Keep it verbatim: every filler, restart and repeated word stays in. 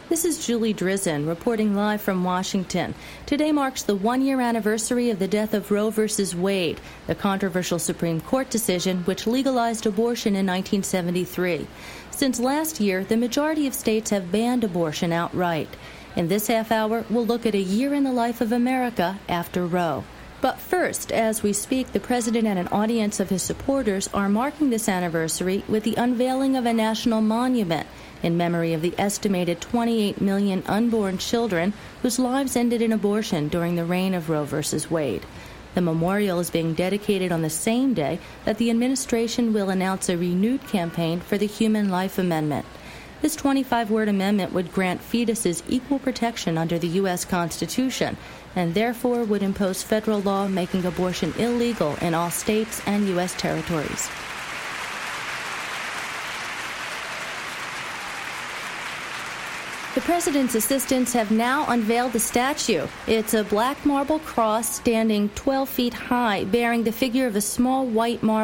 This is Julie Drizin reporting live from Washington. Today marks the one-year anniversary of the death of Roe v. Wade, the controversial Supreme Court decision which legalized abortion in nineteen seventy-three. Since last year, the majority of states have banned abortion outright. In this half hour, we'll look at a year in the life of America after Roe. But first, as we speak, the president and an audience of his supporters are marking this anniversary with the unveiling of a national monument in memory of the estimated twenty-eight million unborn children whose lives ended in abortion during the reign of Roe v. Wade. The memorial is being dedicated on the same day that the administration will announce a renewed campaign for the Human Life Amendment. This twenty-five word amendment would grant fetuses equal protection under the U S Constitution and therefore would impose federal law making abortion illegal in all states and U S territories. The president's assistants have now unveiled the statue. It's a black marble cross standing twelve feet high, bearing the figure of a small white marble